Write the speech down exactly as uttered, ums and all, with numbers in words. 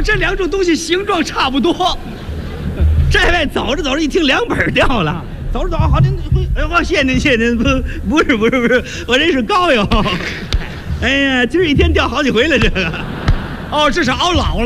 这两种东西形状差不多。在外走着走着，一听两本掉了，走着走着好，您哎，我谢谢您，谢谢您，不不是不是不是，我人是高哟。哎呀，今儿一天掉好几回了，这个。 哦，这是熬老了。